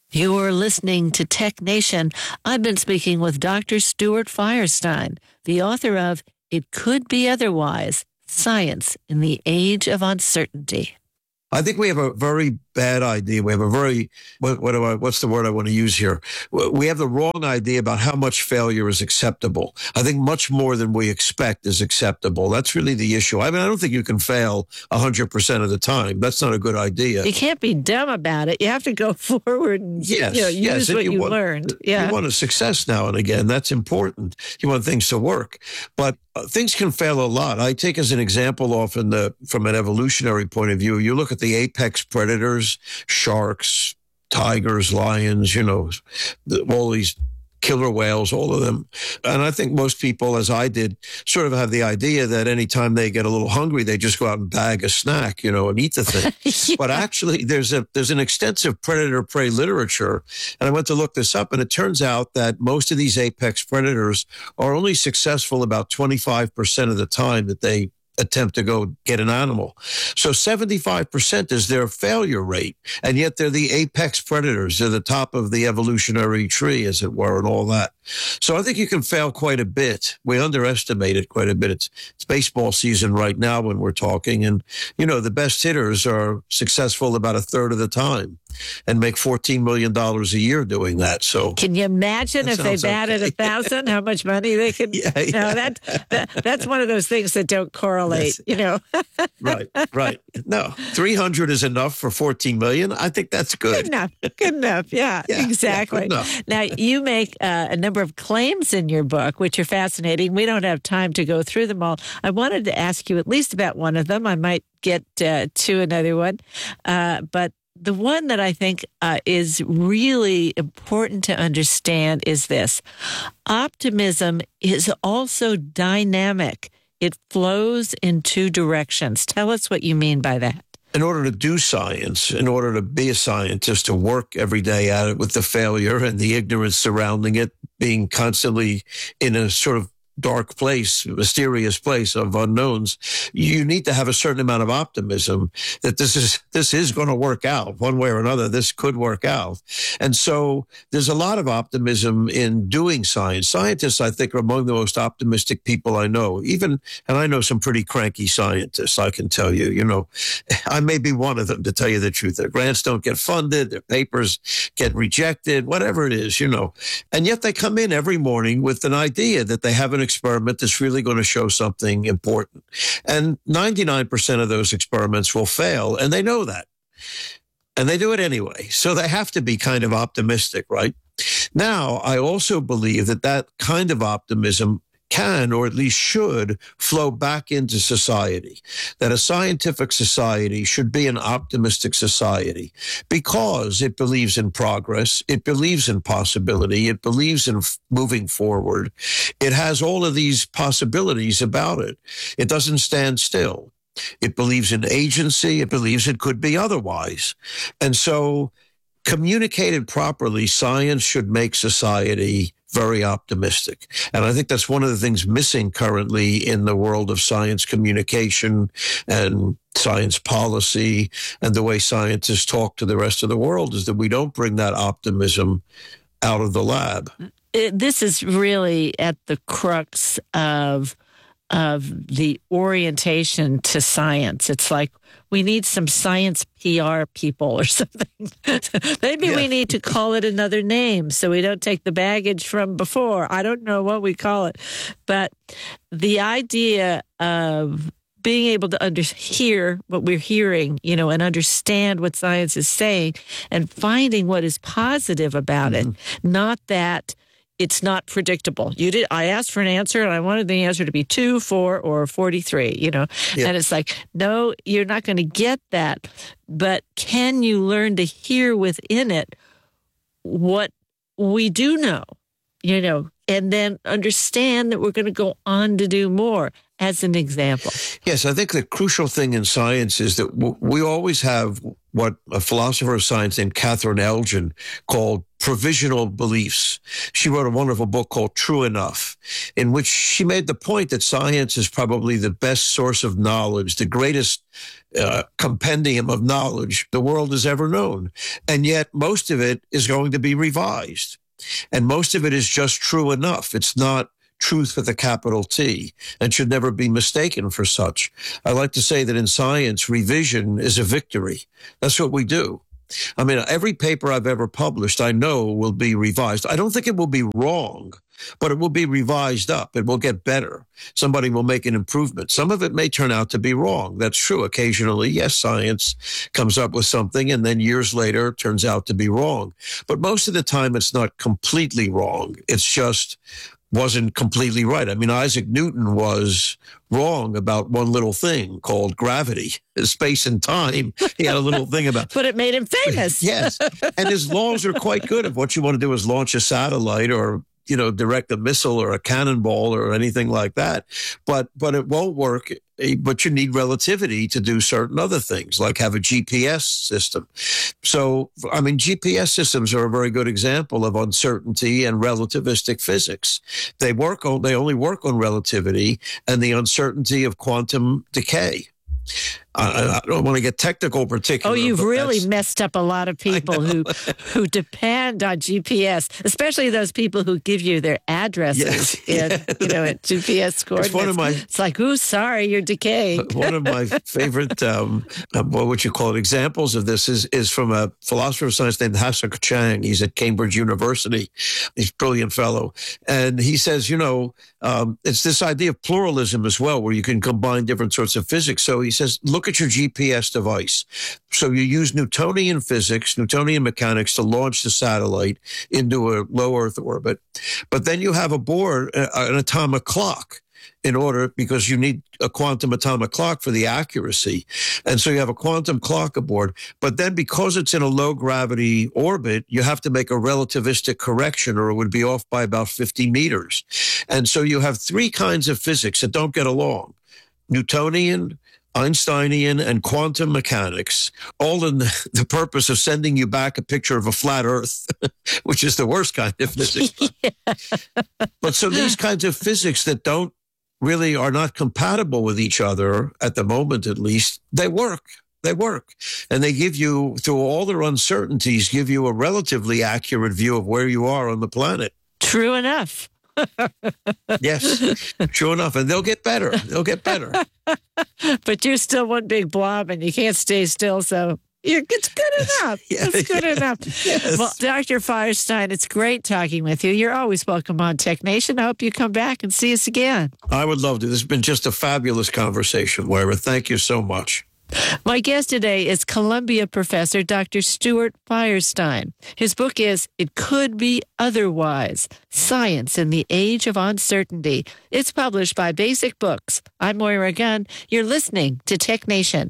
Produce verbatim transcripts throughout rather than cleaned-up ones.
You're listening to Tech Nation. I've been speaking with Doctor Stuart Firestein, the author of It Could Be Otherwise, Science in the Age of Uncertainty. I think we have a very bad idea. We have a very, what, what do I, what's the word I want to use here? We have the wrong idea about how much failure is acceptable. I think much more than we expect is acceptable. That's really the issue. I mean, I don't think you can fail one hundred percent of the time. That's not a good idea. You can't be dumb about it. You have to go forward and yes, you know, use yes. what you, you want, learned. Yeah. You want a success now and again. That's important. You want things to work. But uh, things can fail a lot. I take as an example often the, from an evolutionary point of view, you look at the apex predators, sharks, tigers, lions, you know, the, all these killer whales, all of them. And I think most people, as I did, sort of have the idea that anytime they get a little hungry, they just go out and bag a snack, you know, and eat the thing. Yeah. But actually, there's a there's an extensive predator-prey literature. And I went to look this up, and it turns out that most of these apex predators are only successful about twenty-five percent of the time that they attempt to go get an animal. So seventy-five percent is their failure rate. And yet they're the apex predators. They're the top of the evolutionary tree, as it were, and all that. So I think you can fail quite a bit. We underestimate it quite a bit. It's, it's baseball season right now when we're talking. And, you know, the best hitters are successful about a third of the time and make fourteen million dollars a year doing that. So can you imagine if they batted okay. a thousand, how much money they could? Yeah, yeah. No, that, that that's one of those things that don't correlate. That's, you know. Right, right. No, three hundred is enough for fourteen million. I think that's good. Good enough. Good enough. Yeah, yeah exactly. Yeah, now you make uh, a number of claims in your book, which are fascinating. We don't have time to go through them all. I wanted to ask you at least about one of them. I might get uh, to another one, uh, but. The one that I think uh, is really important to understand is this. Optimism is also dynamic. It flows in two directions. Tell us what you mean by that. In order to do science, in order to be a scientist, to work every day at it with the failure and the ignorance surrounding it, being constantly in a sort of dark place, mysterious place of unknowns, you need to have a certain amount of optimism that this is this is going to work out one way or another. This could work out. And so there's a lot of optimism in doing science. Scientists, I think, are among the most optimistic people I know. Even, and I know some pretty cranky scientists, I can tell you, you know, I may be one of them, to tell you the truth. Their grants don't get funded, their papers get rejected, whatever it is, you know. And yet they come in every morning with an idea that they have an experiment that's really going to show something important. And ninety-nine percent of those experiments will fail, and they know that. And they do it anyway. So they have to be kind of optimistic, right? Now, I also believe that that kind of optimism can, or at least should, flow back into society, that a scientific society should be an optimistic society because it believes in progress, it believes in possibility, it believes in f- moving forward. It has all of these possibilities about it. It doesn't stand still. It believes in agency. It believes it could be otherwise. And so, communicated properly, science should make society very optimistic. And I think that's one of the things missing currently in the world of science communication and science policy and the way scientists talk to the rest of the world, is that we don't bring that optimism out of the lab. It, this is really at the crux of of the orientation to science. It's like we need some science P R people or something. Maybe yeah. we need to call it another name so we don't take the baggage from before. I don't know what we call it. But the idea of being able to under, hear what we're hearing, you know, and understand what science is saying and finding what is positive about mm-hmm. it, not that it's not predictable. You did. I asked for an answer, and I wanted the answer to be two, four, or forty-three. You know, yeah. and it's like, no, you're not going to get that. But can you learn to hear within it what we do know? You know, and then understand that we're going to go on to do more. As an example. Yes, I think the crucial thing in science is that we always have what a philosopher of science named Catherine Elgin called provisional beliefs. She wrote a wonderful book called True Enough, in which she made the point that science is probably the best source of knowledge, the greatest uh, compendium of knowledge the world has ever known. And yet most of it is going to be revised. And most of it is just true enough. It's not truth with a capital T, and should never be mistaken for such. I like to say that in science, revision is a victory. That's what we do. I mean, every paper I've ever published, I know will be revised. I don't think it will be wrong, but it will be revised up. It will get better. Somebody will make an improvement. Some of it may turn out to be wrong. That's true. Occasionally, yes, science comes up with something, and then years later, it turns out to be wrong. But most of the time, it's not completely wrong. It's just wasn't completely right. I mean, Isaac Newton was wrong about one little thing called gravity, space and time. He had a little thing about. But it made him famous. Yes. And his laws are quite good. If what you want to do is launch a satellite or, you know, direct a missile or a cannonball or anything like that. But, but it won't work. But you need relativity to do certain other things, like have a G P S system. So, I mean, G P S systems are a very good example of uncertainty and relativistic physics. They work on, they only work on relativity and the uncertainty of quantum decay. I, I don't want to get technical particular. Oh, you've really messed up a lot of people who who depend on G P S, especially those people who give you their addresses Yes, in, yeah. you know, at G P S coordinates. It's one of my, it's like, ooh, sorry, you're decaying. One of my favorite, um, what would you call it, examples of this is is from a philosopher of science named Hasek Chang. He's at Cambridge University. He's a brilliant fellow. And he says, you know, um, it's this idea of pluralism as well, where you can combine different sorts of physics. So he says, look at your G P S device. So you use Newtonian physics, Newtonian mechanics to launch the satellite into a low Earth orbit. But then you have aboard an atomic clock in order, because you need a quantum atomic clock for the accuracy. And so you have a quantum clock aboard. But then because it's in a low gravity orbit, you have to make a relativistic correction or it would be off by about fifty meters. And so you have three kinds of physics that don't get along: Newtonian, Einsteinian, and quantum mechanics, all in the, the purpose of sending you back a picture of a flat Earth, which is the worst kind of physics. Yeah. But so these kinds of physics that don't really are not compatible with each other, at the moment at least, they work. They work. And they give you, through all their uncertainties, give you a relatively accurate view of where you are on the planet. True enough. Yes, true enough. And they'll get better. They'll get better. But you're still one big blob and you can't stay still, so you're, it's good enough. Yeah, it's good yeah. enough. Yes. Well, Doctor Firestein, it's great talking with you. You're always welcome on Tech Nation. I hope you come back and see us again. I would love to. This has been just a fabulous conversation, Moira. Thank you so much. My guest today is Columbia professor Doctor Stuart Firestein. His book is It Could Be Otherwise, Science in the Age of Uncertainty. It's published by Basic Books. I'm Moira Gunn. You're listening to Tech Nation.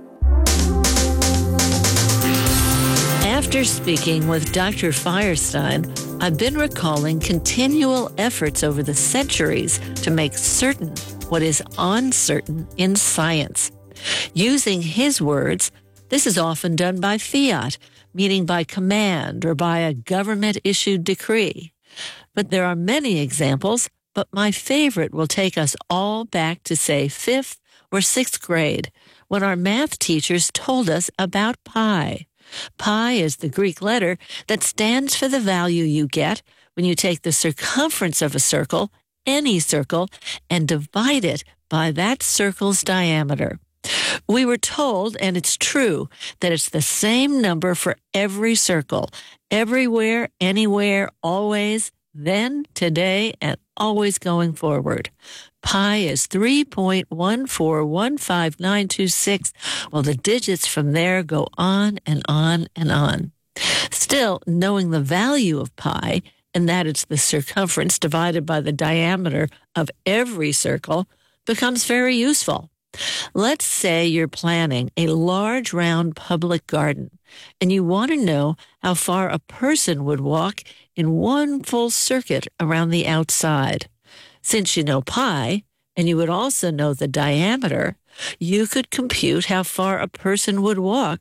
After speaking with Doctor Firestein, I've been recalling continual efforts over the centuries to make certain what is uncertain in science. Using his words, this is often done by fiat, meaning by command or by a government-issued decree. But there are many examples, but my favorite will take us all back to, say, fifth or sixth grade, when our math teachers told us about pi. Pi is the Greek letter that stands for the value you get when you take the circumference of a circle, any circle, and divide it by that circle's diameter. We were told, and it's true, that it's the same number for every circle, everywhere, anywhere, always, then, today, and always going forward. Pi is three point one four one five nine two six. Well, the digits from there go on and on and on. Still, knowing the value of pi, and that it's the circumference divided by the diameter of every circle, becomes very useful. Let's say you're planning a large round public garden and you want to know how far a person would walk in one full circuit around the outside. Since you know pi, and you would also know the diameter, you could compute how far a person would walk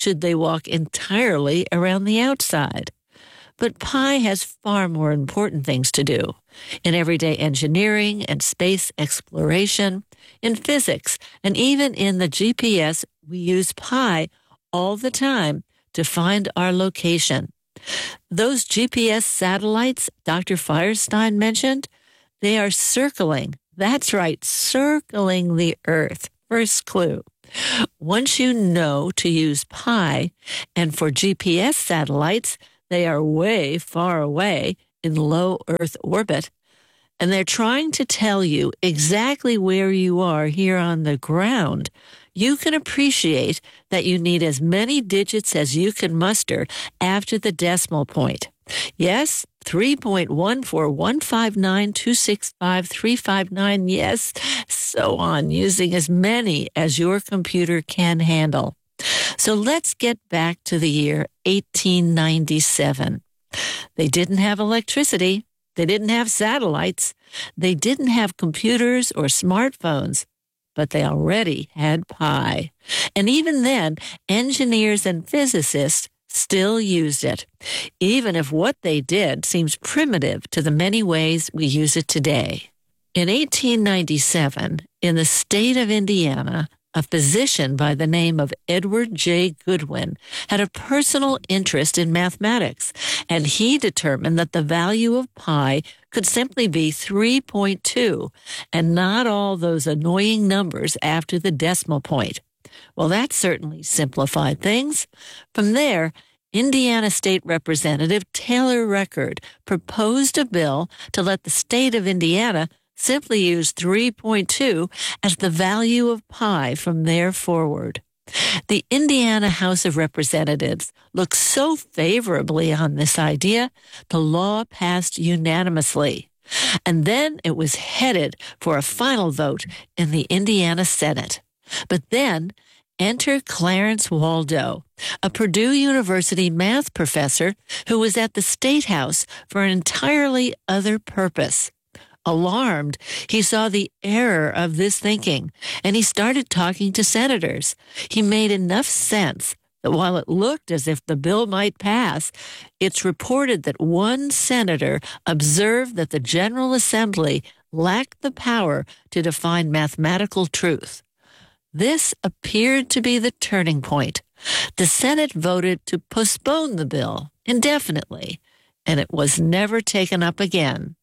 should they walk entirely around the outside. But pi has far more important things to do in everyday engineering and space exploration, in physics, and even in the G P S. We use pi all the time to find our location. Those G P S satellites Doctor Firestein mentioned, they are circling. That's right, circling the Earth. First clue. Once you know to use pi, and for G P S satellites, they are way far away in low Earth orbit, and they're trying to tell you exactly where you are here on the ground, you can appreciate that you need as many digits as you can muster after the decimal point. Yes, three point one four one five nine two six five three five nine, yes, so on, using as many as your computer can handle. So let's get back to the year eighteen ninety-seven. They didn't have electricity. They didn't have satellites. They didn't have computers or smartphones, but they already had pi. And even then, engineers and physicists still used it, even if what they did seems primitive to the many ways we use it today. In eighteen ninety-seven, in the state of Indiana, a physician by the name of Edward J. Goodwin had a personal interest in mathematics, and he determined that the value of pi could simply be three point two and not all those annoying numbers after the decimal point. Well, that certainly simplified things. From there, Indiana State Representative Taylor Record proposed a bill to let the state of Indiana simply use three point two as the value of pi from there forward. The Indiana House of Representatives looked so favorably on this idea, the law passed unanimously. And then it was headed for a final vote in the Indiana Senate. But then, enter Clarence Waldo, a Purdue University math professor who was at the State House for an entirely other purpose. Alarmed, he saw the error of this thinking, and he started talking to senators. He made enough sense that while it looked as if the bill might pass, it's reported that one senator observed that the General Assembly lacked the power to define mathematical truth. This appeared to be the turning point. The Senate voted to postpone the bill indefinitely, and it was never taken up again.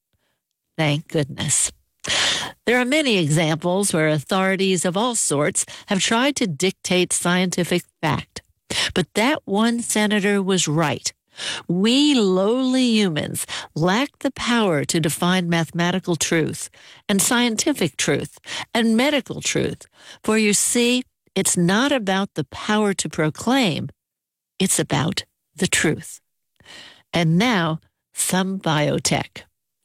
Thank goodness. There are many examples where authorities of all sorts have tried to dictate scientific fact. But that one senator was right. We lowly humans lack the power to define mathematical truth and scientific truth and medical truth. For you see, it's not about the power to proclaim. It's about the truth. And now, some biotech.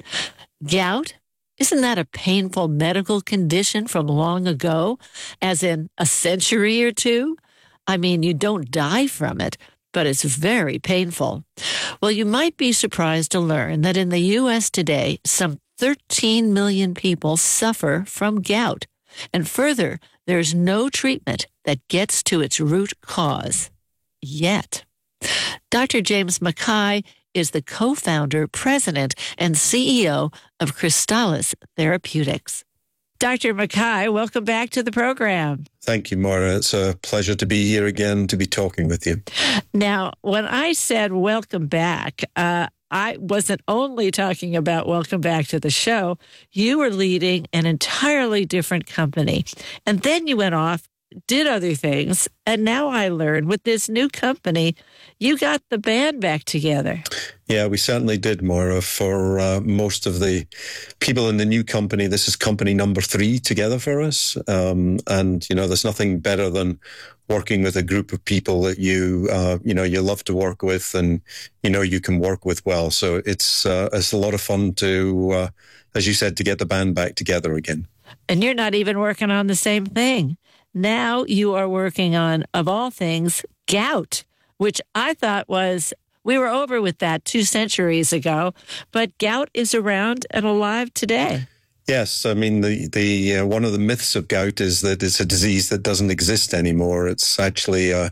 Gout? Isn't that a painful medical condition from long ago, as in a century or two? I mean, you don't die from it, but it's very painful. Well, you might be surprised to learn that in the U S today, some thirteen million people suffer from gout. And further, there's no treatment that gets to its root cause. Yet. Doctor James Mackay is the co-founder, president, and C E O of Crystalis Therapeutics. Doctor Mackay, welcome back to the program. Thank you, Maura. It's a pleasure to be here again to be talking with you. Now, when I said welcome back, uh, I wasn't only talking about welcome back to the show. You were leading an entirely different company. And then you went off, did other things, and now I learned with this new company, you got the band back together. Yeah, we certainly did, Maura. For uh, most of the people in the new company, this is company number three together for us. Um, and, you know, there's nothing better than working with a group of people that you, uh, you know, you love to work with and, you know, you can work with well. So it's, uh, it's a lot of fun to, uh, as you said, to get the band back together again. And you're not even working on the same thing. Now you are working on, of all things, gout, which I thought was, we were over with that two centuries ago, but gout is around and alive today. Yes, I mean, the, the uh, one of the myths of gout is that it's a disease that doesn't exist anymore. It's actually a,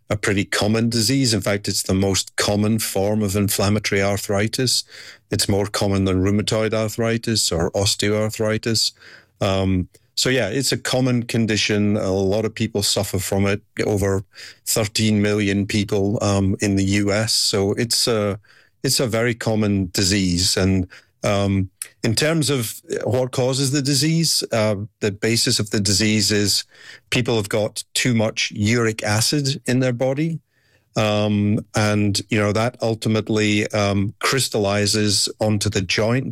a pretty common disease. In fact, it's the most common form of inflammatory arthritis. It's more common than rheumatoid arthritis or osteoarthritis. Um, so yeah, it's a common condition. A lot of people suffer from it. Over thirteen million people um, in the U S. So it's a it's a very common disease. And um, in terms of what causes the disease, uh, the basis of the disease is people have got too much uric acid in their body. Um, and, you know, that ultimately um, crystallizes onto the joint.